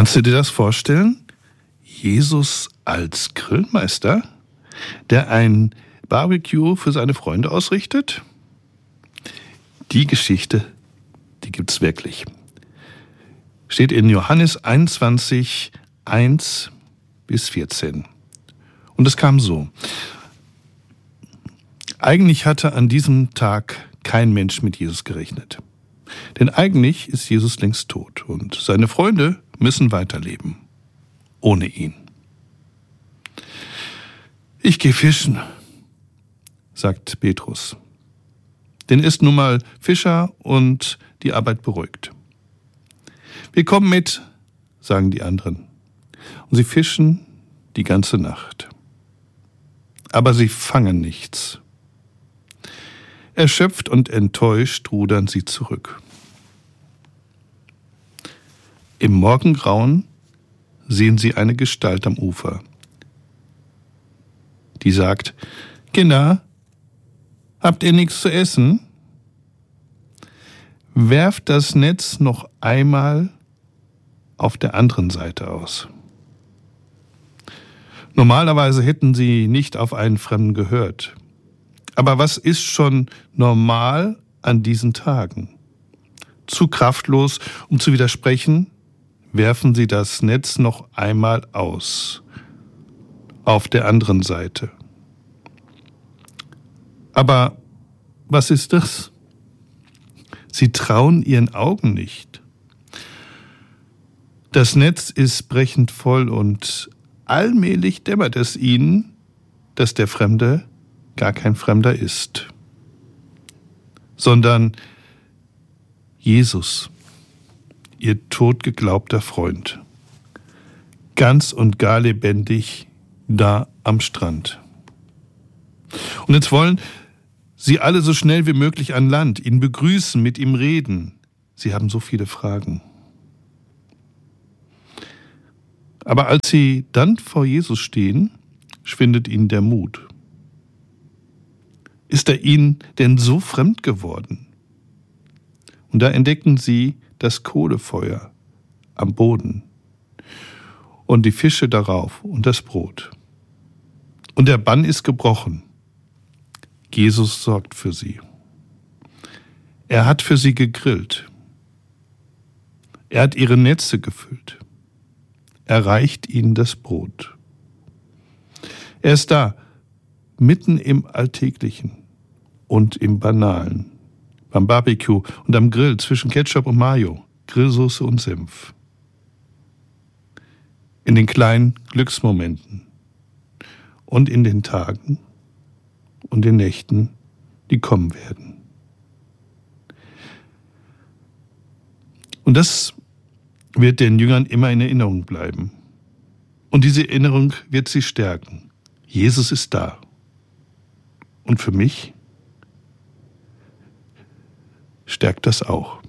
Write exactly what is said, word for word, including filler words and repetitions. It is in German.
Kannst du dir das vorstellen? Jesus als Grillmeister, der ein Barbecue für seine Freunde ausrichtet? Die Geschichte, die gibt's wirklich. Steht in Johannes einundzwanzig, eins bis vierzehn. Und es kam so. Eigentlich hatte an diesem Tag kein Mensch mit Jesus gerechnet. Denn eigentlich ist Jesus längst tot und seine Freunde müssen weiterleben. Ohne ihn. Ich gehe fischen, sagt Petrus. Denn er ist nun mal Fischer und die Arbeit beruhigt. Wir kommen mit, sagen die anderen. Und sie fischen die ganze Nacht. Aber sie fangen nichts. Erschöpft und enttäuscht rudern sie zurück. Im Morgengrauen sehen sie eine Gestalt am Ufer. Die sagt: Kinder, habt ihr nichts zu essen? Werft das Netz noch einmal auf der anderen Seite aus. Normalerweise hätten sie nicht auf einen Fremden gehört. Aber was ist schon normal an diesen Tagen? Zu kraftlos, um zu widersprechen, werfen sie das Netz noch einmal aus. Auf der anderen Seite. Aber was ist das? Sie trauen ihren Augen nicht. Das Netz ist brechend voll und allmählich dämmert es ihnen, dass der Fremde gar kein Fremder ist, sondern Jesus, ihr totgeglaubter Freund, ganz und gar lebendig da am Strand. Und jetzt wollen sie alle so schnell wie möglich an Land, ihn begrüßen, mit ihm reden. Sie haben so viele Fragen. Aber als sie dann vor Jesus stehen, schwindet ihnen der Mut. Ist er ihnen denn so fremd geworden? Und da entdecken sie das Kohlefeuer am Boden und die Fische darauf und das Brot. Und der Bann ist gebrochen. Jesus sorgt für sie. Er hat für sie gegrillt. Er hat ihre Netze gefüllt. Er reicht ihnen das Brot. Er ist da, mitten im Alltäglichen und im Banalen, beim Barbecue und am Grill zwischen Ketchup und Mayo, Grillsoße und Senf. In den kleinen Glücksmomenten und in den Tagen und den Nächten, die kommen werden. Und das wird den Jüngern immer in Erinnerung bleiben. Und diese Erinnerung wird sie stärken. Jesus ist da. Und für mich stärkt das auch.